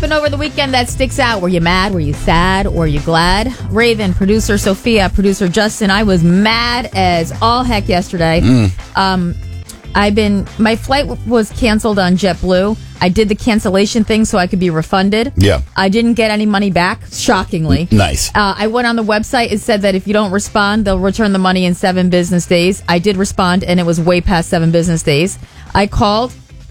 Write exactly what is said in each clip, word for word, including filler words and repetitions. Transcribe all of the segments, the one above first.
happened over the weekend that sticks out? Were you mad? Were you sad? Were you glad? Raven, producer Sophia, producer Justin. I was mad as all heck yesterday. Mm. Um, I've been, my flight was canceled on JetBlue. I did the cancellation thing so I could be refunded. Yeah. I didn't get any money back, shockingly. Nice. Uh, I went on the website. It said that if you don't respond, they'll return the money in seven business days. I did respond, and it was way past seven business days. I called.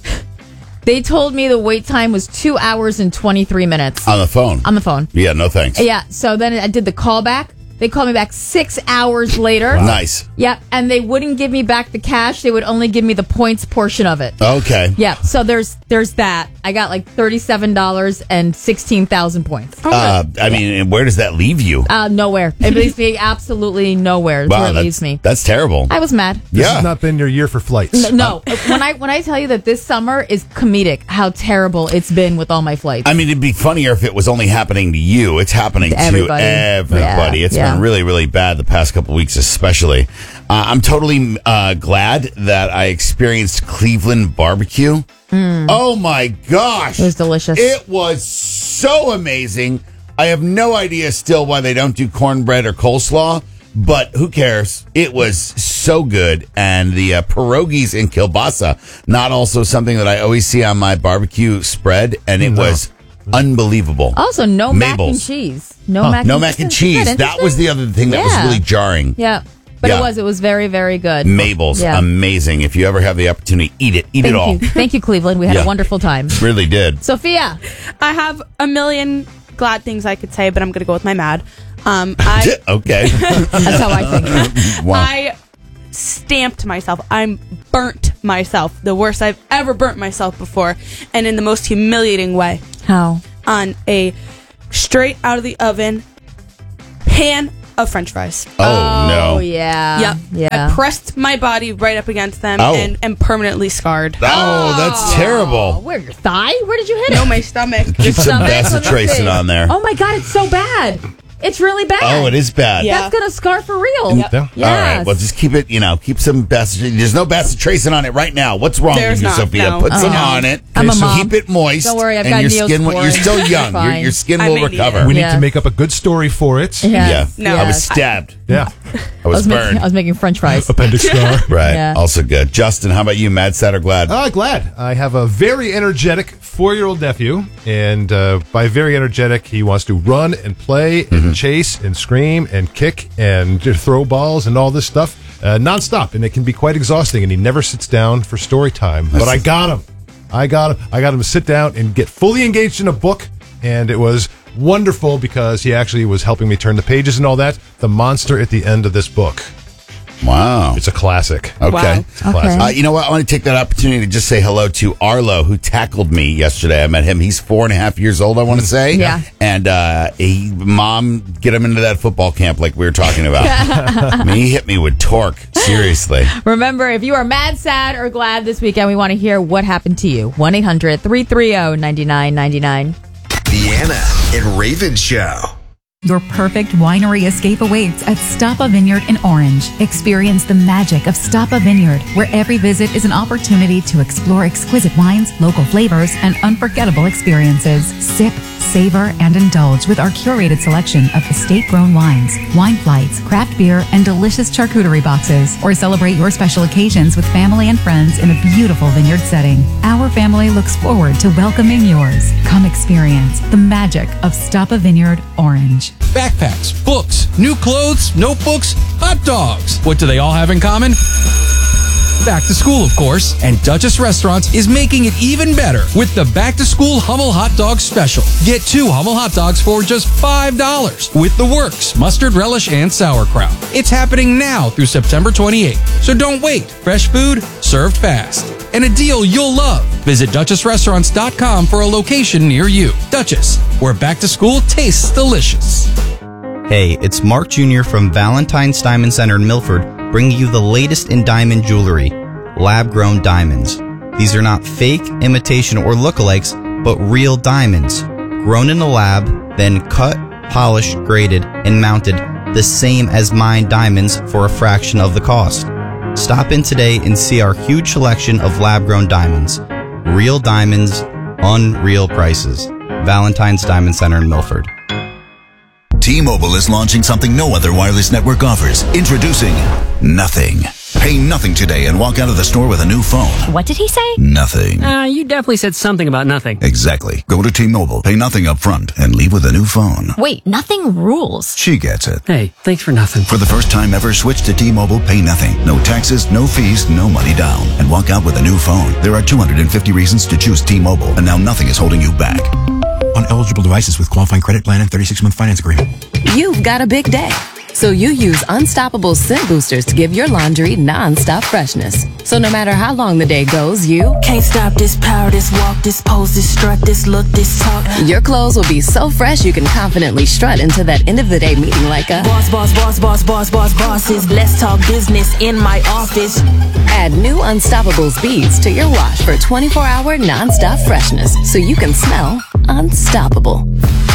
They told me the wait time was two hours and twenty-three minutes. On the phone? On the phone. Yeah, no thanks. Yeah, so then I did the callback. They called me back six hours later. Wow. Nice. Yep, and they wouldn't give me back the cash. They would only give me the points portion of it. Okay. Yeah, so there's there's that. I got like thirty-seven dollars and sixteen thousand points. Uh, I mean, where does that leave you? Uh, nowhere. It leaves me absolutely nowhere. Wow, where it that's, leaves me. That's terrible. I was mad. Yeah. This has not been your year for flights. No. no. when I when I tell you that this summer is comedic, how terrible it's been with all my flights. I mean, it'd be funnier if it was only happening to you. It's happening To to everybody. everybody. Yeah, It's yeah. been really, really bad the past couple weeks, especially. Uh, I'm totally uh, glad that I experienced Cleveland barbecue. Mm. Oh my gosh. It was delicious. It was so amazing. I have no idea still why they don't do cornbread or coleslaw, but who cares? It was so good. And the uh, pierogies in kielbasa, not also something that I always see on my barbecue spread, and it No. was unbelievable. Also, no mac and Mabel's. cheese. No Huh. mac No and mac and cheese. cheese. That was the other thing that was Yeah. really jarring. Yeah. But Yeah. it was. It was very, very good. Mabel's, Yeah. amazing. If you ever have the opportunity, eat it. Eat Thank it all. you. Thank you, Cleveland. We had Yeah. a wonderful time. Really did. Sophia. I have a million glad things I could say, but I'm going to go with my mad. Um, I Okay. That's how I think. Wow. I stamped myself. I'm burnt myself. The worst I've ever burnt myself before, and in the most humiliating way. How? On a straight out of the oven pan of French fries. Oh, Oh, no. yeah. Yep. Yeah. I pressed my body right up against them Oh. and am permanently scarred. Oh, that's Oh, terrible. where, your thigh? Where did you hit it? No, my stomach. Keep some Stomach. Let me bacitracin see. on there. Oh, my God. It's so bad. It's really bad. Oh, it is bad. Yeah. That's going to scar for real. Yep. Yeah. Yes. All right. Well, just keep it, you know, keep some bacitracin. There's no bacitracin on it right now. What's wrong There's with you, not, Sophia? no. Put Oh, some no. on it. I'm a So mom. keep it moist. Don't worry, I've and got your Neosporin. skin. You're still young. your, Fine. your skin I will may need recover. it. We Yeah. need to make up a good story for it. Yeah. Yeah. No. I was Yes. stabbed. Yeah. I I was was, making, burned. I was making French fries. Appendix scar. Right. Yeah. Also good. Justin, how about you? Mad, sad, or glad? Uh, glad. I have a very energetic four-year-old nephew, and uh, by very energetic, he wants to run and play and Mm-hmm. chase and scream and kick and just throw balls and all this stuff uh, nonstop, and it can be quite exhausting, and he never sits down for story time. But I got him. I got him. I got him to sit down and get fully engaged in a book, and it was wonderful because he actually was helping me turn the pages and all that. The monster at the end of this book. Wow. It's a classic. Okay. Wow. It's a classic. Uh, you know what? I want to take that opportunity to just say hello to Arlo, who tackled me yesterday. I met him. He's four and a half years old, I want to say. Yeah. And uh, he, mom, get him into that football camp like we were talking about. I mean, he hit me with torque. Seriously. Remember, if you are mad, sad, or glad this weekend, we want to hear what happened to you. one eight hundred three three zero nine nine nine nine. Deanna and Raven Show. Your perfect winery escape awaits at Stoppa Vineyard in Orange. Experience the magic of Stoppa Vineyard, where every visit is an opportunity to explore exquisite wines, local flavors, and unforgettable experiences. Sip, savor, and indulge with our curated selection of estate-grown wines, wine flights, craft beer, and delicious charcuterie boxes. Or celebrate your special occasions with family and friends in a beautiful vineyard setting. Our family looks forward to welcoming yours. Come experience the magic of Stoppa Vineyard Orange. Backpacks, books, new clothes, notebooks, hot dogs. What do they all have in common? Back to school, of course, and Duchess Restaurants is making it even better with the Back to School Hummel Hot Dog Special. Get two Hummel hot dogs for just five dollars with the works, mustard relish, and sauerkraut. It's happening now through September twenty-eighth, so don't wait. Fresh food, served fast. And a deal you'll love. Visit Duchess Restaurants dot com for a location near you. Duchess, where back to school tastes delicious. Hey, it's Mark Junior from Valentine's Diamond Center in Milford, bringing you the latest in diamond jewelry, lab-grown diamonds. These are not fake, imitation, or lookalikes, but real diamonds, grown in a lab, then cut, polished, graded, and mounted the same as mined diamonds for a fraction of the cost. Stop in today and see our huge selection of lab-grown diamonds. Real diamonds, unreal prices. Valentine's Diamond Center in Milford. T-Mobile is launching something no other wireless network offers. Introducing Nothing. Pay nothing today and walk out of the store with a new phone. What did he say? Nothing. Uh, you definitely said something about nothing. Exactly. Go to T-Mobile, pay nothing up front, and leave with a new phone. Wait, nothing rules. She gets it. Hey, thanks for nothing. For the first time ever, switch to T-Mobile, pay nothing. No taxes, no fees, no money down. And walk out with a new phone. There are two hundred fifty reasons to choose T-Mobile, and now nothing is holding you back. On eligible devices with qualifying credit plan and thirty-six month finance agreement. You've got a big day, so you use Unstoppable scent boosters to give your laundry non-stop freshness. So no matter how long the day goes, you can't stop this power, this walk, this pose, this strut, this look, this talk. Your clothes will be so fresh you can confidently strut into that end of the day meeting like a boss, boss, boss, boss, boss, boss, bosses. Let's talk business in my office. Add new Unstoppables beads to your wash for twenty-four hour non-stop freshness, so you can smell unstoppable.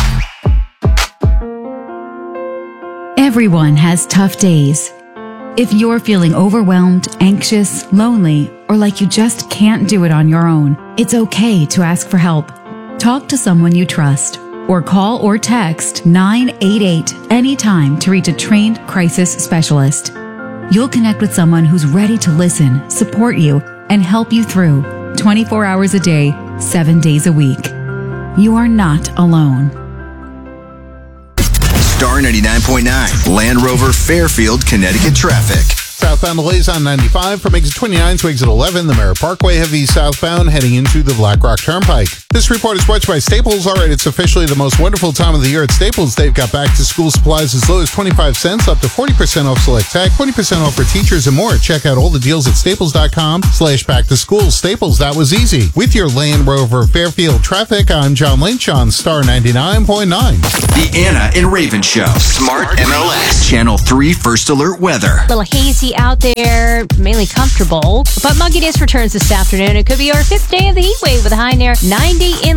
Everyone has tough days. If you're feeling overwhelmed, anxious, lonely, or like you just can't do it on your own, it's okay to ask for help. Talk to someone you trust, or call or text nine eight eight anytime to reach a trained crisis specialist. You'll connect with someone who's ready to listen, support you, and help you through twenty-four hours a day, seven days a week. You are not alone. Star ninety-nine point nine, Land Rover Fairfield, Connecticut traffic. Southbound delays on ninety-five from exit twenty-nine to exit eleven, the Merritt Parkway heavy southbound heading into the Black Rock Turnpike. This report is brought to you by Staples. All right, it's officially the most wonderful time of the year at Staples. They've got back to school supplies as low as twenty-five cents, up to forty percent off select tech, twenty percent off for teachers and more. Check out all the deals at staples.com slash back to school. Staples, that was easy. With your Land Rover Fairfield traffic, I'm John Lynch on Star ninety-nine point nine. The Anna and Raven Show. Smart M L S. Channel three First Alert Weather. A little hazy out there, mainly comfortable, but mugginess returns this afternoon. It could be our fifth day of the heat wave with a high near ninety in